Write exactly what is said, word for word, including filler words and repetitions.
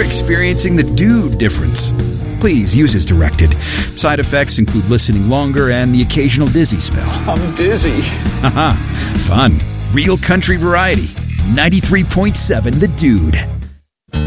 experiencing the dude difference. Please use as directed. Side effects include listening longer and the occasional dizzy spell. I'm dizzy. Haha, fun. Real country variety. ninety-three point seven The Dude.